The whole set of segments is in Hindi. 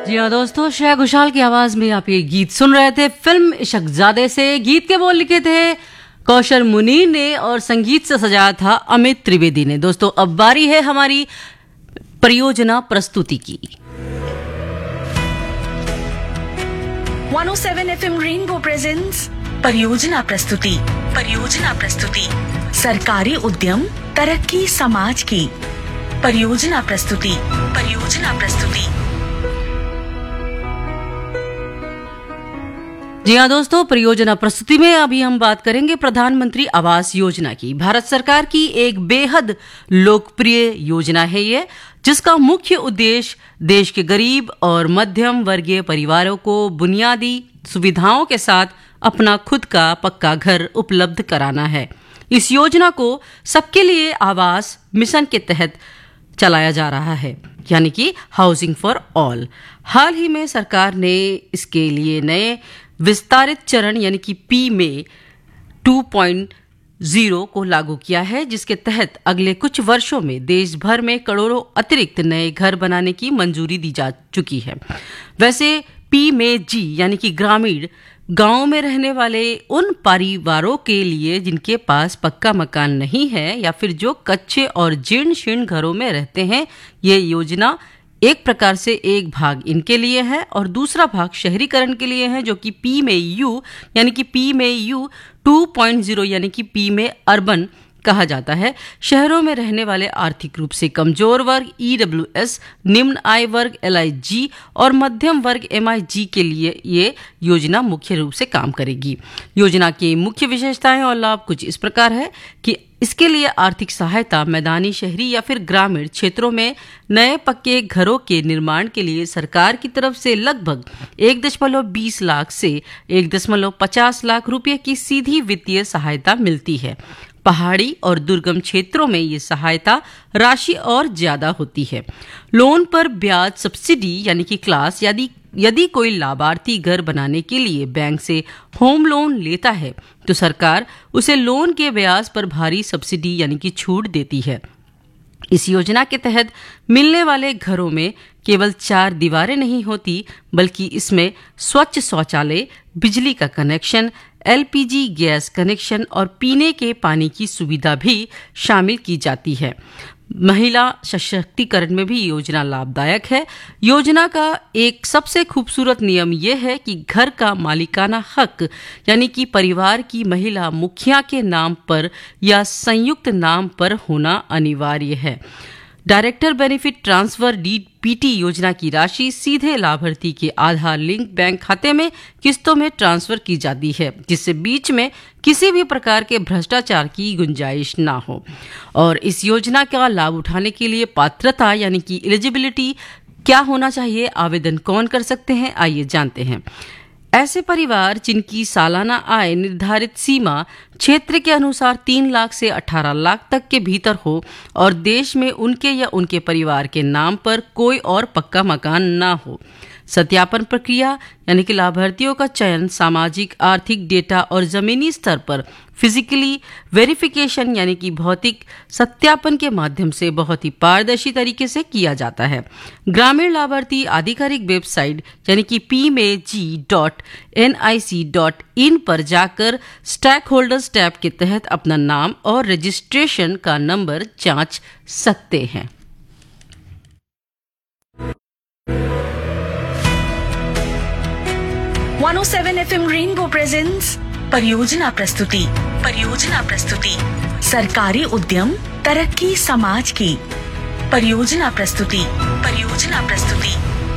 जी हाँ दोस्तों, श्रेया घोषाल की आवाज में आप ये गीत सुन रहे थे फिल्म इश्कजादे से। गीत के बोल लिखे थे कौशल मुनीर ने और संगीत से सजाया था अमित त्रिवेदी ने। दोस्तों अब बारी है हमारी परियोजना प्रस्तुति की। 107 FM रेनबो प्रेजेंट्स परियोजना प्रस्तुति। परियोजना प्रस्तुति सरकारी उद्यम तरक्की समाज की। परियोजना प्रस्तुति। परियोजना प्रस्तुति। जी हाँ दोस्तों, परियोजना प्रस्तुति में अभी हम बात करेंगे प्रधानमंत्री आवास योजना की। भारत सरकार की एक बेहद लोकप्रिय योजना है ये, जिसका मुख्य उद्देश्य देश के गरीब और मध्यम वर्गीय परिवारों को बुनियादी सुविधाओं के साथ अपना खुद का पक्का घर उपलब्ध कराना है। इस योजना को सबके लिए आवास मिशन के तहत चलाया जा रहा है, यानी कि हाउसिंग फॉर ऑल। हाल ही में सरकार ने इसके लिए नए विस्तारित चरण यानी कि पी में 2.0 को लागू किया है, जिसके तहत अगले कुछ वर्षों में देश भर में करोड़ों अतिरिक्त नए घर बनाने की मंजूरी दी जा चुकी है। वैसे पी में जी यानी कि ग्रामीण गांव में रहने वाले उन परिवारों के लिए जिनके पास पक्का मकान नहीं है या फिर जो कच्चे और जीर्ण शीर्ण घरों में रहते हैं, ये योजना एक प्रकार से एक भाग इनके लिए है और दूसरा भाग शहरीकरण के लिए है, जो कि पी में यू यानी कि पी में यू 2.0 यानी कि पी में अर्बन कहा जाता है। शहरों में रहने वाले आर्थिक रूप से कमजोर वर्ग EWS, निम्न आय वर्ग LIG और मध्यम वर्ग MIG के लिए ये योजना मुख्य रूप से काम करेगी। योजना की मुख्य विशेषताएं और लाभ कुछ इस प्रकार है कि इसके लिए आर्थिक सहायता मैदानी, शहरी या फिर ग्रामीण क्षेत्रों में नए पक्के घरों के निर्माण के लिए सरकार की तरफ से लगभग 1.20 लाख से 1.50 लाख रुपए की सीधी वित्तीय सहायता मिलती है। पहाड़ी और दुर्गम क्षेत्रों में ये सहायता राशि और ज्यादा होती है। लोन पर ब्याज सब्सिडी यानी कि क्लास यदि कोई लाभार्थी घर बनाने के लिए बैंक से होम लोन लेता है तो सरकार उसे लोन के ब्याज पर भारी सब्सिडी यानी कि छूट देती है। इस योजना के तहत मिलने वाले घरों में केवल 4 दीवारें नहीं होती, बल्कि इसमें स्वच्छ शौचालय, बिजली का कनेक्शन, LPG गैस कनेक्शन और पीने के पानी की सुविधा भी शामिल की जाती है। महिला सशक्तिकरण में भी योजना लाभदायक है। योजना का एक सबसे खूबसूरत नियम यह है कि घर का मालिकाना हक यानी कि परिवार की महिला मुखिया के नाम पर या संयुक्त नाम पर होना अनिवार्य है। डायरेक्टर बेनिफिट ट्रांसफर DPT योजना की राशि सीधे लाभार्थी के आधार लिंक बैंक खाते में किस्तों में ट्रांसफर की जाती है, जिससे बीच में किसी भी प्रकार के भ्रष्टाचार की गुंजाइश ना हो। और इस योजना का लाभ उठाने के लिए पात्रता यानी कि एलिजिबिलिटी क्या होना चाहिए, आवेदन कौन कर सकते हैं, आइए जानते हैं। ऐसे परिवार जिनकी सालाना आय निर्धारित सीमा क्षेत्र के अनुसार 3 लाख से 18 लाख तक के भीतर हो और देश में उनके या उनके परिवार के नाम पर कोई और पक्का मकान ना हो। सत्यापन प्रक्रिया यानी कि लाभार्थियों का चयन सामाजिक आर्थिक डेटा और जमीनी स्तर पर फिजिकली वेरिफिकेशन यानी कि भौतिक सत्यापन के माध्यम से बहुत ही पारदर्शी तरीके से किया जाता है। ग्रामीण लाभार्थी आधिकारिक वेबसाइट यानी कि pmag.nic.in पर जाकर स्टैक होल्डर्स टैब के तहत अपना नाम और रजिस्ट्रेशन का नंबर जांच सकते हैं। वन 107 FM रेनबो प्रेजेंट्स परियोजना प्रस्तुति। परियोजना प्रस्तुति सरकारी उद्यम तरक्की समाज की। परियोजना प्रस्तुति। परियोजना प्रस्तुति।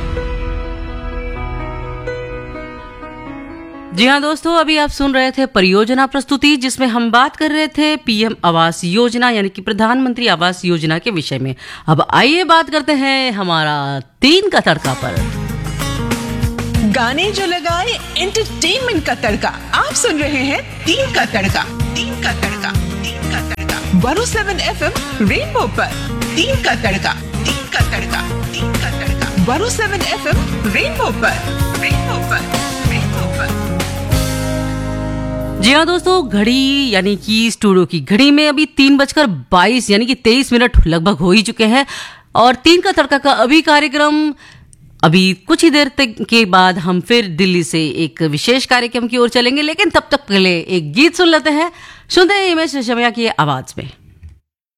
जी हाँ दोस्तों, अभी आप सुन रहे थे परियोजना प्रस्तुति, जिसमें हम बात कर रहे थे PM आवास योजना यानी कि प्रधानमंत्री आवास योजना के विषय में। अब आइए बात करते हैं हमारा 3 का तड़का पर। गाने जो लगाए एंटरटेनमेंट का तड़का। आप सुन रहे हैं 3 का तड़का। 3 का तड़का। 3 का तड़का 107 FM रेनबो पर। 3 का तड़का। 3 का तड़का। 3 का तड़का 107 FM रेनबो पर। रेनबो पर। रेनबो पर। जी हाँ दोस्तों, घड़ी यानी कि स्टूडियो की घड़ी में अभी 3:22 यानी कि 23 मिनट लगभग हो ही चुके हैं और 3 का तड़का का अभी कार्यक्रम अभी कुछ ही देर तक के बाद हम फिर दिल्ली से एक विशेष कार्यक्रम की ओर चलेंगे, लेकिन तब तक पहले एक गीत सुन लेते हैं। सुनते हैं हिमेश रेशमिया की आवाज में।